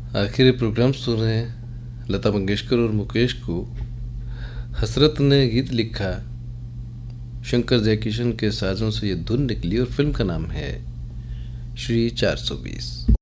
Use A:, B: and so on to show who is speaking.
A: आखिरी प्रोग्राम सुन रहे हैं। लता मंगेशकर और मुकेश को हसरत ने गीत लिखा, शंकर जयकिशन के साजों से ये धुन निकली और फिल्म का नाम है श्री 420।